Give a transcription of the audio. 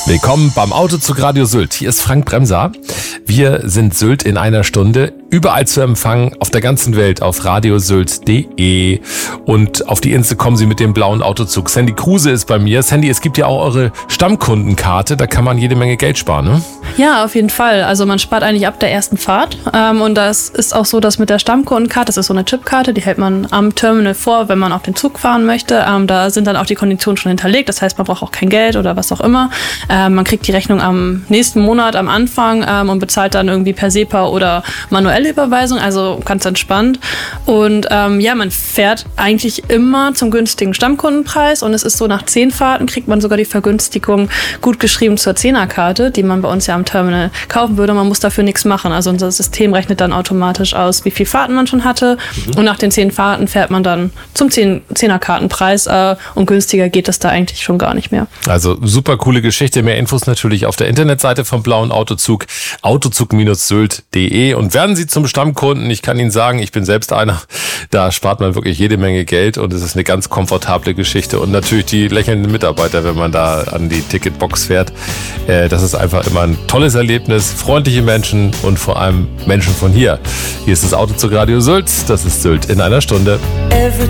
Willkommen beim Autozug Radio Sylt. Hier ist Frank Bremser. Wir sind Sylt in einer Stunde. Überall zu empfangen, auf der ganzen Welt, auf radiosylt.de. Und auf die Insel kommen Sie mit dem blauen Autozug. Sandy Kruse ist bei mir. Sandy, es gibt ja auch eure Stammkundenkarte. Da kann man jede Menge Geld sparen, ne? Ja, auf jeden Fall. Also man spart eigentlich ab der ersten Fahrt. Und das ist auch so, dass mit der Stammkundenkarte, das ist so eine Chipkarte, die hält man am Terminal vor, wenn man auf den Zug fahren möchte. Da sind dann auch die Konditionen schon hinterlegt. Das heißt, man braucht auch kein Geld oder was auch immer. Man kriegt die Rechnung am nächsten Monat am Anfang und bezahlt dann irgendwie per SEPA oder manuelle Überweisung, also ganz entspannt. Und man fährt eigentlich immer zum günstigen Stammkundenpreis und es ist so, nach 10 Fahrten kriegt man sogar die Vergünstigung gut geschrieben zur 10er-Karte, die man bei uns ja am Terminal kaufen würde. Man muss dafür nichts machen. Also unser System rechnet dann automatisch aus, wie viele Fahrten man schon hatte. Und nach den 10 Fahrten fährt man dann zum 10er-Kartenpreis und günstiger geht es da eigentlich schon gar nicht mehr. Also super coole Geschichte. Mehr Infos natürlich auf der Internetseite vom Blauen Autozug, autozug-sylt.de. Und werden Sie zum Stammkunden, ich kann Ihnen sagen, ich bin selbst einer, da spart man wirklich jede Menge Geld und es ist eine ganz komfortable Geschichte. Und natürlich die lächelnden Mitarbeiter, wenn man da an die Ticketbox fährt. Das ist einfach immer ein tolles Erlebnis, freundliche Menschen und vor allem Menschen von hier. Hier ist das Autozug Radio Sylt, das ist Sylt in einer Stunde.